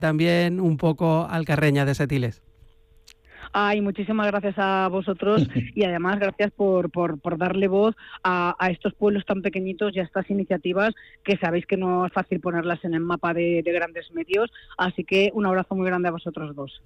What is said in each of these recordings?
también un poco Alcarreña de Setiles. Ay, muchísimas gracias a vosotros y además gracias por darle voz a estos pueblos tan pequeñitos y a estas iniciativas que sabéis que no es fácil ponerlas en el mapa de grandes medios, así que un abrazo muy grande a vosotros dos.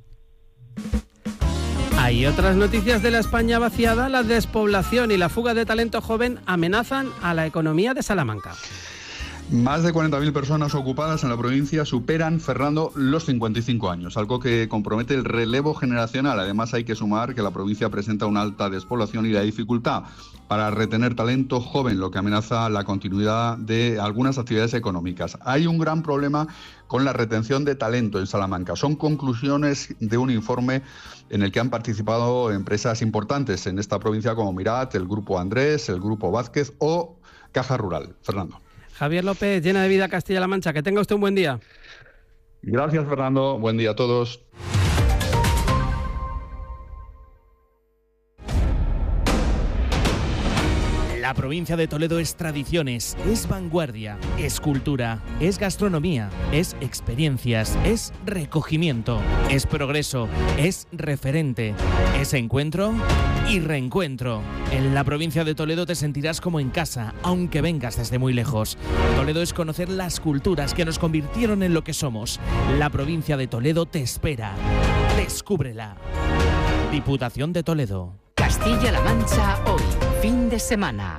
Hay otras noticias de la España vaciada. La despoblación y la fuga de talento joven amenazan a la economía de Salamanca. Más de 40.000 personas ocupadas en la provincia superan, Fernando, los 55 años, algo que compromete el relevo generacional. Además, hay que sumar que la provincia presenta una alta despoblación y la dificultad para retener talento joven, lo que amenaza la continuidad de algunas actividades económicas. Hay un gran problema con la retención de talento en Salamanca. Son conclusiones de un informe en el que han participado empresas importantes en esta provincia como Mirat, el Grupo Andrés, el Grupo Vázquez o Caja Rural. Fernando. Javier López, Llena de Vida Castilla-La Mancha. Que tenga usted un buen día. Gracias, Fernando. Buen día a todos. La provincia de Toledo es tradiciones, es vanguardia, es cultura, es gastronomía, es experiencias, es recogimiento, es progreso, es referente, es encuentro y reencuentro. En la provincia de Toledo te sentirás como en casa, aunque vengas desde muy lejos. Toledo es conocer las culturas que nos convirtieron en lo que somos. La provincia de Toledo te espera. Descúbrela. Diputación de Toledo. Castilla-La Mancha hoy, fin de semana.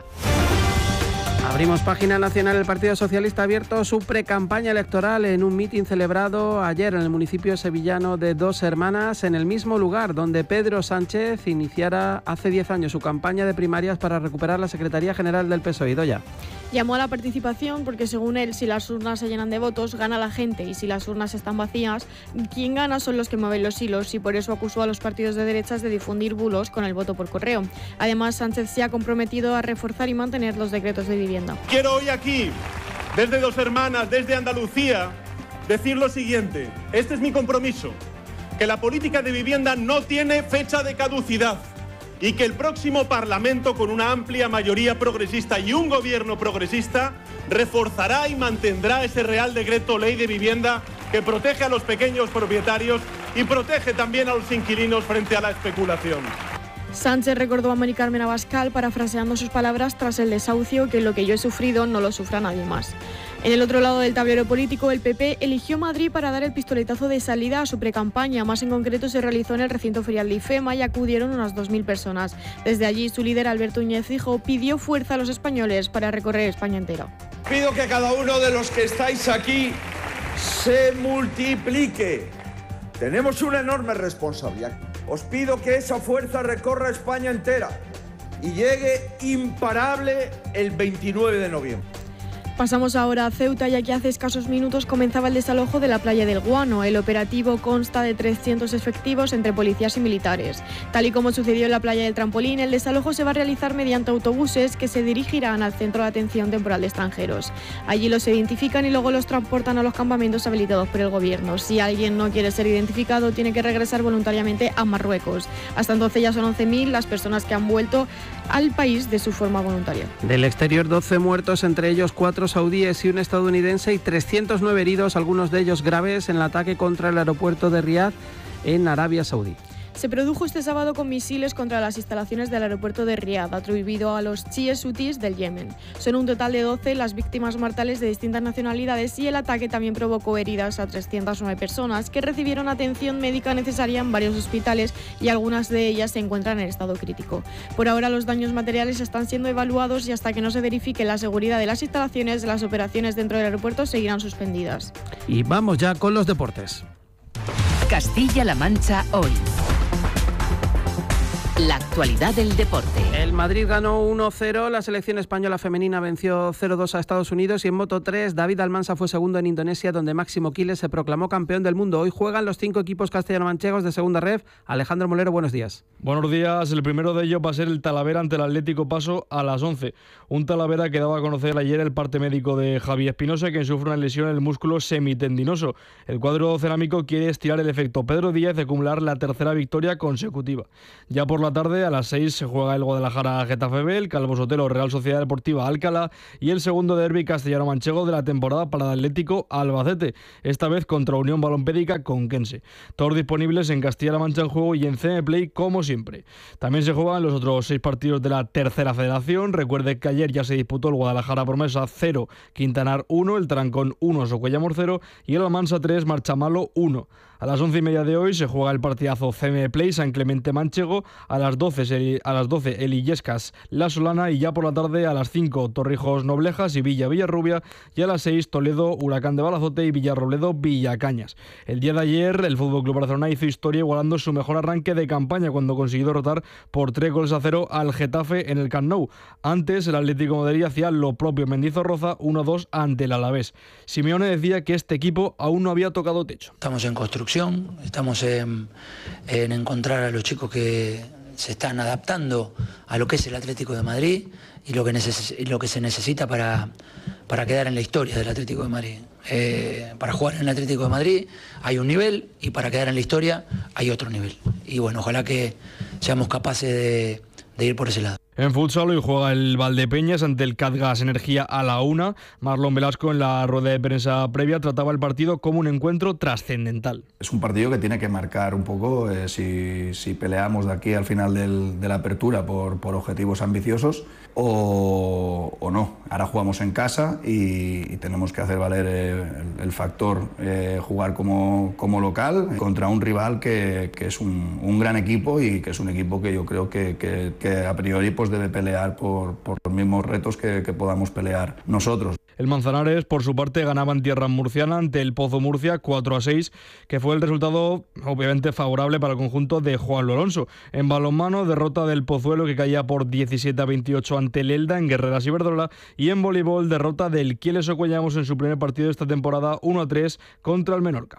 Abrimos página nacional. El Partido Socialista ha abierto su precampaña electoral en un mitin celebrado ayer en el municipio sevillano de Dos Hermanas, en el mismo lugar donde Pedro Sánchez iniciara hace 10 años su campaña de primarias para recuperar la Secretaría General del PSOE. Idoia. Llamó a la participación porque, según él, si las urnas se llenan de votos, gana la gente, y si las urnas están vacías, quien gana son los que mueven los hilos, y por eso acusó a los partidos de derechas de difundir bulos con el voto por correo. Además, Sánchez se ha comprometido a reforzar y mantener los decretos de vivienda. Quiero hoy aquí, desde Dos Hermanas, desde Andalucía, decir lo siguiente. Este es mi compromiso, que la política de vivienda no tiene fecha de caducidad, y que el próximo Parlamento, con una amplia mayoría progresista y un gobierno progresista, reforzará y mantendrá ese Real Decreto Ley de Vivienda que protege a los pequeños propietarios y protege también a los inquilinos frente a la especulación. Sánchez recordó a Mari Carmen Abascal, parafraseando sus palabras tras el desahucio, que lo que yo he sufrido no lo sufra nadie más. En el otro lado del tablero político, el PP eligió Madrid para dar el pistoletazo de salida a su precampaña. Más en concreto, se realizó en el recinto ferial de IFEMA y acudieron unas 2.000 personas. Desde allí, su líder, Alberto Núñez Feijóo, pidió fuerza a los españoles para recorrer España entera. Pido que cada uno de los que estáis aquí se multiplique. Tenemos una enorme responsabilidad. Os pido que esa fuerza recorra España entera y llegue imparable el 29 de noviembre. Pasamos ahora a Ceuta, ya que hace escasos minutos comenzaba el desalojo de la playa del Guano. El operativo consta de 300 efectivos entre policías y militares. Tal y como sucedió en la playa del Trampolín, el desalojo se va a realizar mediante autobuses que se dirigirán al Centro de Atención Temporal de Extranjeros. Allí los identifican y luego los transportan a los campamentos habilitados por el gobierno. Si alguien no quiere ser identificado, tiene que regresar voluntariamente a Marruecos. Hasta entonces ya son 11.000 las personas que han vuelto al país de su forma voluntaria. Del exterior, 12 muertos, entre ellos 4 saudíes y un estadounidense, y 309 heridos, algunos de ellos graves, en el ataque contra el aeropuerto de Riad en Arabia Saudí. Se produjo este sábado con misiles contra las instalaciones del aeropuerto de Riad, atribuido a los chiíes hutíes del Yemen. Son un total de 12 las víctimas mortales de distintas nacionalidades, y el ataque también provocó heridas a 309 personas que recibieron atención médica necesaria en varios hospitales, y algunas de ellas se encuentran en estado crítico. Por ahora, los daños materiales están siendo evaluados, y hasta que no se verifique la seguridad de las instalaciones, las operaciones dentro del aeropuerto seguirán suspendidas. Y vamos ya con los deportes. Castilla-La Mancha hoy. La actualidad del deporte. El Madrid ganó 1-0, la selección española femenina venció 0-2 a Estados Unidos, y en Moto3 David Almansa fue segundo en Indonesia, donde Máximo Quiles se proclamó campeón del mundo. Hoy juegan los 5 equipos castellano-manchegos de segunda ref. Alejandro Molero, buenos días. Buenos días. El primero de ellos va a ser el Talavera ante el Atlético Paso a las 11. Un Talavera que daba a conocer ayer el parte médico de Javi Espinosa, quien sufre una lesión en el músculo semitendinoso. El cuadro cerámico quiere estirar el efecto Pedro Díaz de acumular la tercera victoria consecutiva. Ya por la tarde, a las 6 se juega el Guadalajara-Getafe B, el Calvo Sotelo Real Sociedad Deportiva Alcalá y el segundo derbi castellano-manchego de la temporada para el Atlético Albacete, esta vez contra Unión Balompédica Conquense. Todos disponibles en Castilla-La Mancha en Juego y en CM Play como siempre. También se juegan los otros 6 partidos de la tercera federación. Recuerde que ayer ya se disputó el Guadalajara Promesa 0, Quintanar 1, el Trancón 1, Socuellamos 0 y el Almansa 3, Marchamalo 1. A las 11:30 de hoy se juega el partidazo CM Play San Clemente Manchego, a las 12 el Illescas La Solana y ya por la tarde a las 5 Torrijos Noblejas y Villarrubia y a las 6 Toledo Huracán de Balazote y Villarrobledo Villacañas. El día de ayer el FC Barcelona hizo historia igualando su mejor arranque de campaña cuando consiguió derrotar por 3-0 al Getafe en el Camp Nou. Antes el Atlético de Madrid hacía lo propio en Mendizorroza 1-2 ante el Alavés. Simeone decía que este equipo aún no había tocado techo. Estamos en construcción, estamos en encontrar a los chicos que se están adaptando a lo que es el Atlético de Madrid y lo que se necesita para quedar en la historia del Atlético de Madrid. Para jugar en el Atlético de Madrid hay un nivel y para quedar en la historia hay otro nivel. Y bueno, ojalá que seamos capaces de ir por ese lado. En futsal hoy juega el Valdepeñas ante el Catgas Energía a la 1. Marlon Velasco en la rueda de prensa previa trataba el partido como un encuentro trascendental. Es un partido que tiene que marcar un poco si peleamos de aquí al final de la apertura por objetivos ambiciosos o no. Ahora jugamos en casa y tenemos que hacer valer el factor jugar como local contra un rival que es un gran equipo y que es un equipo que yo creo que a priori pues debe pelear por los mismos retos que podamos pelear nosotros. El Manzanares, por su parte, ganaba en tierra murciana ante el Pozo Murcia 4-6, que fue el resultado obviamente favorable para el conjunto de Juan Alonso. En balonmano, derrota del Pozuelo que caía por 17-28 ante el Elda en Guerreras y Iberdrola, y en voleibol, derrota del Quieles Ocuellamos en su primer partido de esta temporada 1-3 contra el Menorca.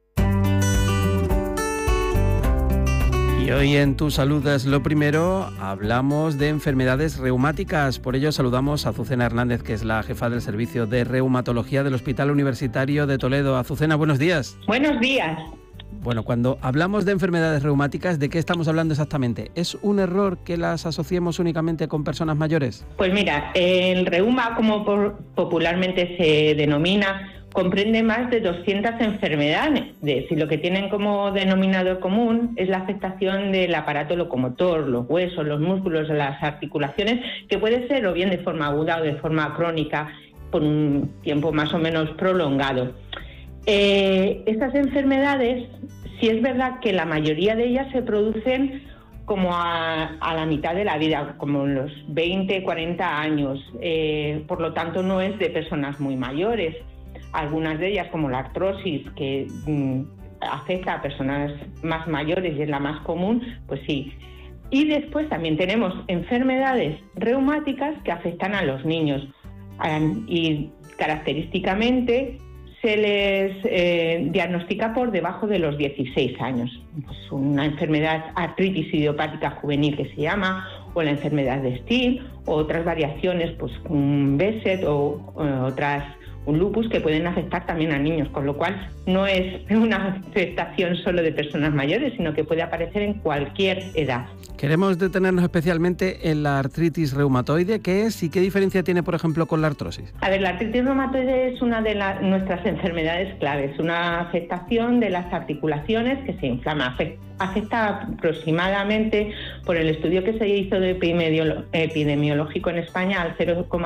Y hoy en Tu Salud es lo primero, hablamos de enfermedades reumáticas. Por ello saludamos a Azucena Hernández, que es la jefa del Servicio de Reumatología del Hospital Universitario de Toledo. Azucena, buenos días. Buenos días. Bueno, cuando hablamos de enfermedades reumáticas, ¿de qué estamos hablando exactamente? ¿Es un error que las asociemos únicamente con personas mayores? Pues mira, el reuma, como popularmente se denomina, comprende más de 200 enfermedades. Si lo que tienen como denominador común es la afectación del aparato locomotor, los huesos, los músculos, las articulaciones, que puede ser o bien de forma aguda o de forma crónica por un tiempo más o menos prolongado. Estas enfermedades, sí es verdad que la mayoría de ellas se producen como a la mitad de la vida, como en los 20, 40 años. Por lo tanto, no es de personas muy mayores. Algunas de ellas, como la artrosis, que afecta a personas más mayores y es la más común, pues sí. Y después también tenemos enfermedades reumáticas que afectan a los niños y característicamente se les diagnostica por debajo de los 16 años. Pues una enfermedad artritis idiopática juvenil que se llama, o la enfermedad de Still, o otras variaciones, pues un Behçet o otras, un lupus, que pueden afectar también a niños, con lo cual no es una afectación solo de personas mayores, sino que puede aparecer en cualquier edad. Queremos detenernos especialmente en la artritis reumatoide. ¿Qué es y qué diferencia tiene, por ejemplo, con la artrosis? A ver, la artritis reumatoide es una de nuestras enfermedades claves, una afectación de las articulaciones que se inflama. Afecta aproximadamente, por el estudio que se hizo de epidemiológico en España, al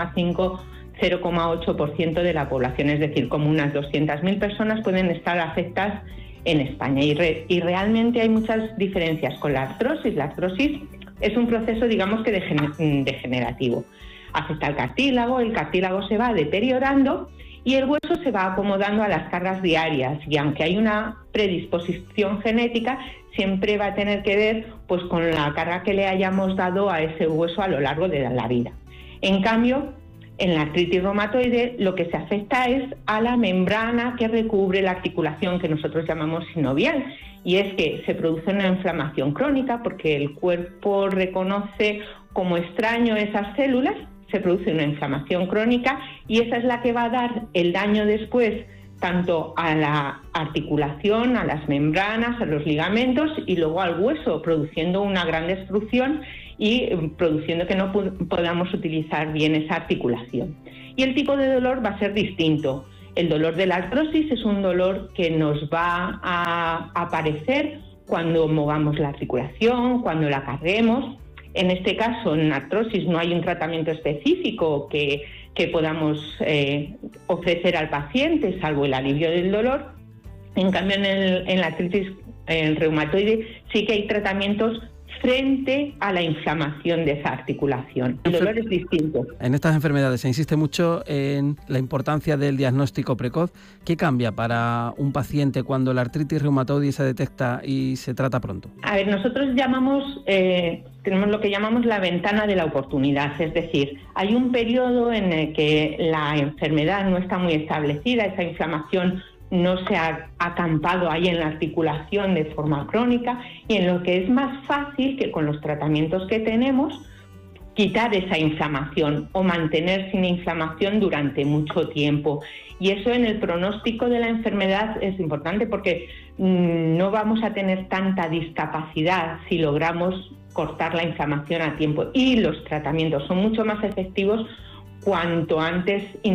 0,8% de la población, es decir, como unas 200.000 personas pueden estar afectadas en España. Y realmente hay muchas diferencias con la artrosis. La artrosis es un proceso, digamos que degenerativo. Afecta al cartílago, el cartílago se va deteriorando y el hueso se va acomodando a las cargas diarias. Y aunque hay una predisposición genética, siempre va a tener que ver pues con la carga que le hayamos dado a ese hueso a lo largo de la vida. En cambio, en la artritis reumatoide lo que se afecta es a la membrana que recubre la articulación, que nosotros llamamos sinovial, y es que se produce una inflamación crónica porque el cuerpo reconoce como extraño esas células, se produce una inflamación crónica y esa es la que va a dar el daño después tanto a la articulación, a las membranas, a los ligamentos y luego al hueso, produciendo una gran destrucción y produciendo que no podamos utilizar bien esa articulación. Y el tipo de dolor va a ser distinto. El dolor de la artrosis es un dolor que nos va a aparecer cuando movamos la articulación, cuando la carguemos. En este caso, en artrosis no hay un tratamiento específico que podamos ofrecer al paciente, salvo el alivio del dolor. En cambio, en la artritis reumatoide sí que hay tratamientos frente a la inflamación de esa articulación. El dolor es distinto. En estas enfermedades se insiste mucho en la importancia del diagnóstico precoz. ¿Qué cambia para un paciente cuando la artritis reumatoide se detecta y se trata pronto? A ver, nosotros tenemos lo que llamamos la ventana de la oportunidad, es decir, hay un periodo en el que la enfermedad no está muy establecida, esa inflamación no se ha acampado ahí en la articulación de forma crónica y en lo que es más fácil que con los tratamientos que tenemos quitar esa inflamación o mantener sin inflamación durante mucho tiempo. Y eso en el pronóstico de la enfermedad es importante porque no vamos a tener tanta discapacidad si logramos cortar la inflamación a tiempo y los tratamientos son mucho más efectivos cuanto antes